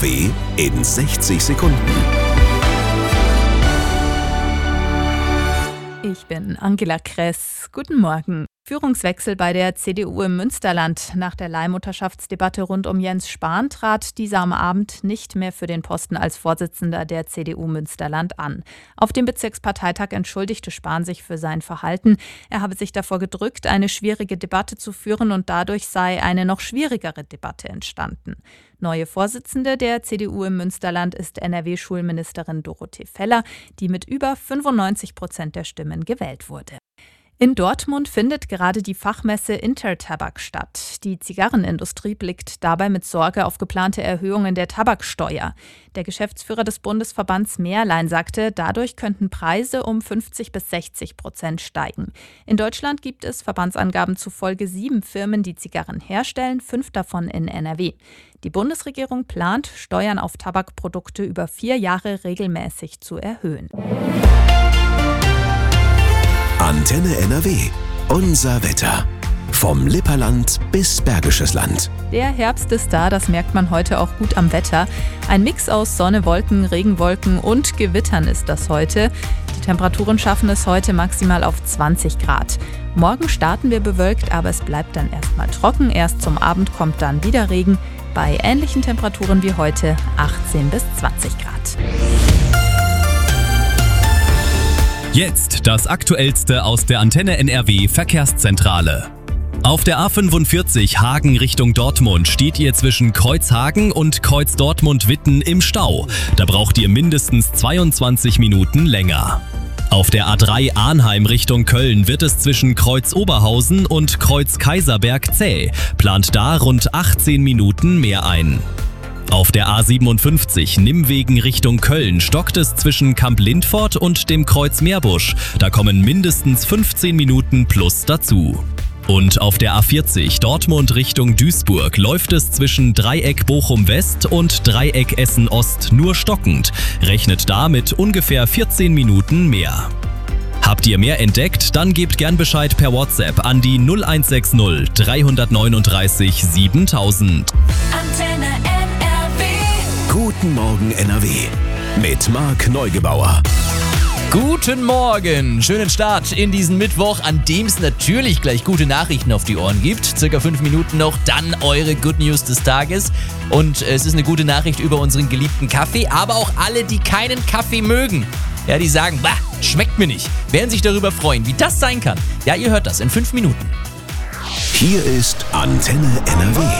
NRW in 60 Sekunden. Ich bin Angela Kress. Guten Morgen. Führungswechsel bei der CDU im Münsterland. Nach der Leihmutterschaftsdebatte rund um Jens Spahn trat dieser am Abend nicht mehr für den Posten als Vorsitzender der CDU Münsterland an. Auf dem Bezirksparteitag entschuldigte Spahn sich für sein Verhalten. Er habe sich davor gedrückt, eine schwierige Debatte zu führen und dadurch sei eine noch schwierigere Debatte entstanden. Neue Vorsitzende der CDU im Münsterland ist NRW-Schulministerin Dorothee Feller, die mit über 95% der Stimmen gewählt wurde. In Dortmund findet gerade die Fachmesse Intertabak statt. Die Zigarrenindustrie blickt dabei mit Sorge auf geplante Erhöhungen der Tabaksteuer. Der Geschäftsführer des Bundesverbands Mehrlein sagte, dadurch könnten Preise um 50-60% steigen. In Deutschland gibt es Verbandsangaben zufolge 7 Firmen, die Zigarren herstellen, 5 davon in NRW. Die Bundesregierung plant, Steuern auf Tabakprodukte über 4 Jahre regelmäßig zu erhöhen. Antenne NRW. Unser Wetter. Vom Lipperland bis Bergisches Land. Der Herbst ist da, das merkt man heute auch gut am Wetter. Ein Mix aus Sonne, Wolken, Regenwolken und Gewittern ist das heute. Die Temperaturen schaffen es heute maximal auf 20 Grad. Morgen starten wir bewölkt, aber es bleibt dann erstmal trocken. Erst zum Abend kommt dann wieder Regen. Bei ähnlichen Temperaturen wie heute 18 bis 20 Grad. Jetzt das Aktuellste aus der Antenne NRW Verkehrszentrale. Auf der A45 Hagen Richtung Dortmund steht ihr zwischen Kreuzhagen und Kreuz Dortmund-Witten im Stau. Da braucht ihr mindestens 22 Minuten länger. Auf der A3 Arnheim Richtung Köln wird es zwischen Kreuz Oberhausen und Kreuz Kaiserberg zäh. Plant da rund 18 Minuten mehr ein. Auf der A57 Nimwegen Richtung Köln stockt es zwischen Kamp Lindfort und dem Kreuz Meerbusch. Da kommen mindestens 15 Minuten plus dazu. Und auf der A40 Dortmund Richtung Duisburg läuft es zwischen Dreieck Bochum West und Dreieck Essen Ost nur stockend. Rechnet da mit ungefähr 14 Minuten mehr. Habt ihr mehr entdeckt? Dann gebt gern Bescheid per WhatsApp an die 0160 339 7000. Antenne NRW. Guten Morgen NRW. Mit Marc Neugebauer. Guten Morgen, schönen Start in diesen Mittwoch, an dem es natürlich gleich gute Nachrichten auf die Ohren gibt. Circa 5 Minuten noch, dann eure Good News des Tages. Und es ist eine gute Nachricht über unseren geliebten Kaffee, aber auch alle, die keinen Kaffee mögen. Ja, die sagen, bah, schmeckt mir nicht. Werden sich darüber freuen, wie das sein kann. Ja, ihr hört das in 5 Minuten. Hier ist Antenne NRW.